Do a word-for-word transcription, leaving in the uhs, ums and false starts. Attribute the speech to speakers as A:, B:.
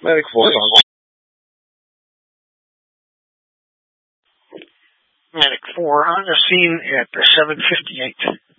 A: Medic four, Congo.
B: Medic four on the scene at seven fifty-eight.